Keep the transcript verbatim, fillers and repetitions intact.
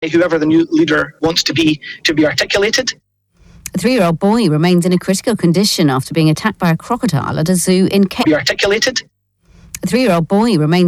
whoever the new leader wants to be, to be articulated. A three-year-old boy remains in a critical condition after being attacked by a crocodile at a zoo in Kenya. Be articulated. A three-year-old boy remains